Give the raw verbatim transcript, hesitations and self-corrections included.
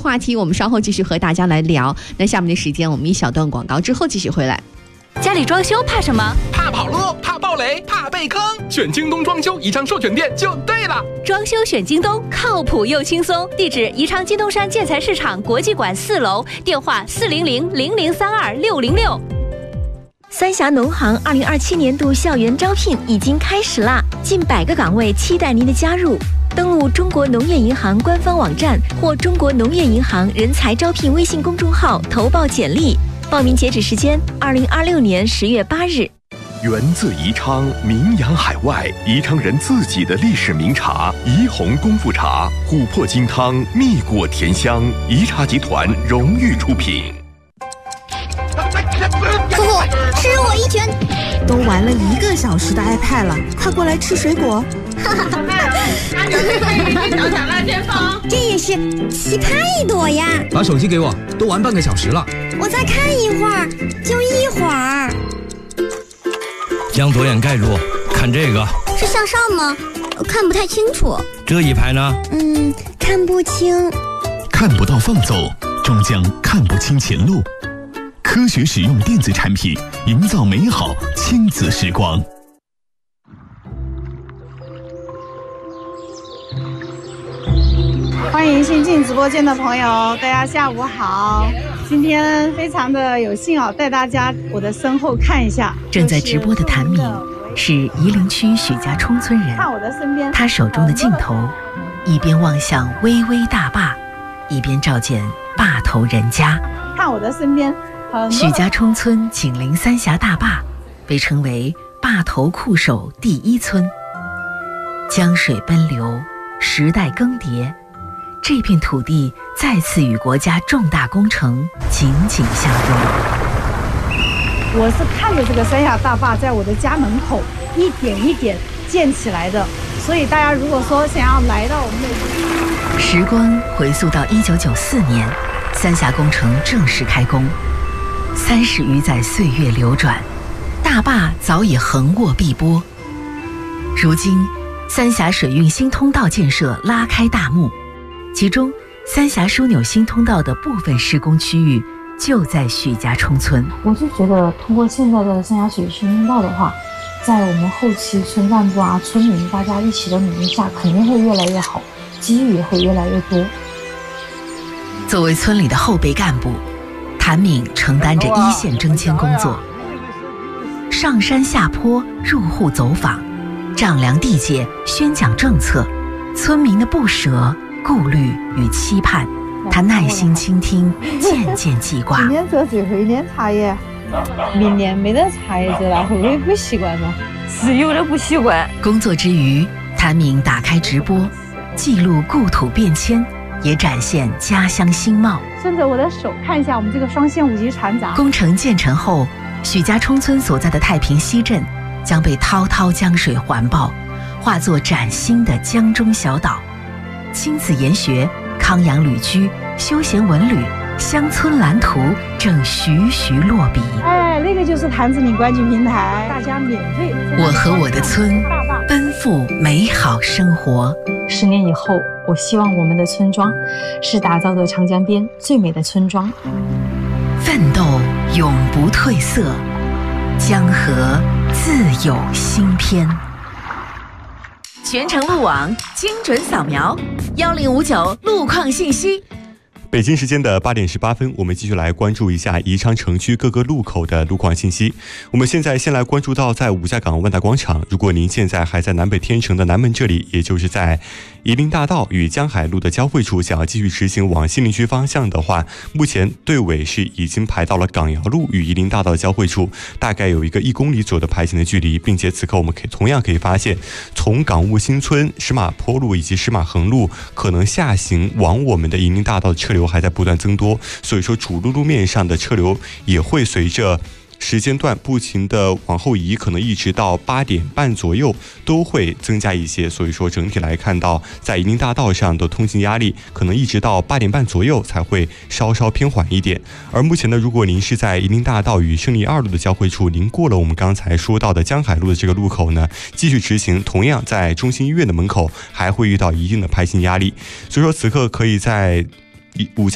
话题我们稍后继续和大家来聊。那下面的时间我们一小段广告之后继续回来。 家里装修怕什么？ 怕跑路，怕暴雷，怕被坑。选京东装修宜昌授权店就对了。 装修选京东，靠谱又轻松。地址：宜昌金东山建材市场国际馆四楼，电话：四零零零零三二六零六。 三峡农行二零二七年度校园招聘已经开始啦，近百个岗位期待您的加入。登录中国农业银行官方网站或中国农业银行人才招聘微信公众号投报简历。报名截止时间：二零二六年十月八日。 源自宜昌，名扬海外，宜昌人自己的历史名茶——怡红功夫茶，琥珀金汤，蜜果甜香，宜茶集团荣誉出品。 夫妇，吃我一拳！ 都玩了一个小时的 iPad 了，快过来吃水果。 哈哈哈哈！小小辣前锋，这也是奇葩一朵呀！ 把手机给我，都玩半个小时了。 我再看一会儿，就一会儿。 将左眼盖住，看这个。 是向上吗？看不太清楚。 这一排呢？ 嗯，看不清。 看不到放走，终将看不清前路。科学使用电子产品，营造美好亲子时光。 欢迎新进直播间的朋友，大家下午好。今天非常的有幸啊，带大家我的身后看一下。 正在直播的谭敏是夷陵区许家冲村人， 看我的身边， 他手中的镜头一边望向巍巍大坝，一边照见坝头人家。 看我的身边， 许家冲村紧邻三峡大坝，被称为坝头酷守第一村。江水奔流，时代更迭，这片土地再次与国家重大工程紧紧相拥。 我是看着这个三峡大坝在我的家门口一点一点建起来的，所以大家如果说想要来到我们的， 时光回溯到一九九四年，三峡工程正式开工。三十余载岁月流转，大坝早已横卧碧波。如今，三峡水运新通道建设拉开大幕，其中三峡枢纽新通道的部分施工区域就在许家冲村。 我就觉得通过现在的三峡水新通道的话，在我们后期村干部啊、村民大家一起的努力下，肯定会越来越好，机遇也会越来越多。 作为村里的后备干部，谭敏承担着一线征迁工作，上山下坡，入户走访，丈量地界，宣讲政策，村民的不舍、顾虑与期盼，他耐心倾听，渐渐记挂。 今年这最后一年茶叶，明年没得茶叶这了，会不会不习惯呢？ 是有点不习惯。 工作之余，谭敏打开直播，记录故土变迁，也展现家乡新貌。 顺着我的手看一下我们这个双线五级船闸。 工程建成后，许家冲村所在的太平西镇将被滔滔江水环抱，化作崭新的江中小岛。亲子研学、康养旅居、休闲文旅、乡村蓝图正徐徐落笔。 哎，那个就是谭子岭观景平台，大家免费。 我和我的村，奔赴美好生活。 十年以后，我希望我们的村庄是打造的长江边最美的村庄。 奋斗永不褪色，江河自有新篇。全程路网，精准扫描，幺零五九路况信息。 北京时间的八点十八分，我们继续来关注一下宜昌城区各个路口的路况信息。我们现在先来关注到在五家港万达广场，如果您现在还在南北天城的南门这里，也就是在夷陵大道与江海路的交汇处，想要继续直行往西陵区方向的话，目前队尾是已经排到了港窑路与夷陵大道的交汇处，大概有一个一公里左右的排行的距离，并且此刻我们可以同样可以发现，从港务新村、石马坡路以及石马横路可能下行往我们的夷陵大道的车流还在不断增多，所以说主路路面上的车流也会随着时间段不停的往后移，可能一直到八点半左右都会增加一些，所以说整体来看到在夷陵大道上的通行压力可能一直到八点半左右才会稍稍偏缓一点。而目前呢，如果您是在夷陵大道与胜利二路的交汇处，您过了我们刚才说到的江海路的这个路口呢，继续直行，同样在中心医院的门口还会遇到一定的排行压力，所以说此刻可以在五